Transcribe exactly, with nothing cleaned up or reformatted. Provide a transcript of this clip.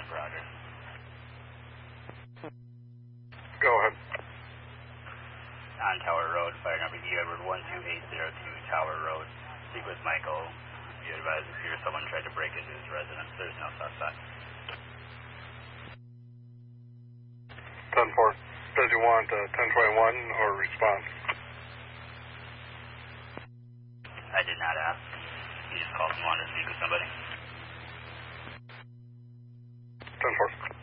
Roger. Go ahead. On Tower Road, fire number E Edward one two eight zero two Tower Road. Speak with Michael. You advise if you're someone tried to break into his residence. There's no suspect. ten four. Does he want uh, ten twenty-one or response? I did not ask. He just called and wanted to speak with somebody. ten four.